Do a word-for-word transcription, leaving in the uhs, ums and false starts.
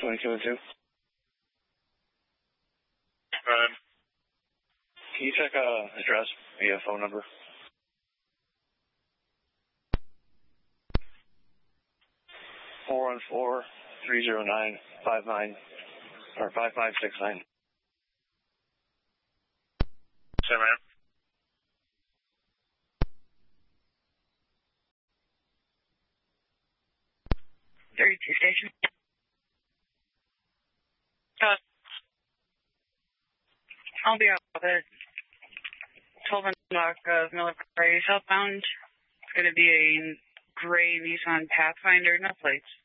twenty-two and two. Um, Can you check uh, address via phone number? Four one four three zero nine five nine or five five six nine. Sir, ma'am. thirty-two station. Uh, I'll be out with it. twelve block of Miller Prairie southbound. It's going to be a gray Nissan Pathfinder, no plates.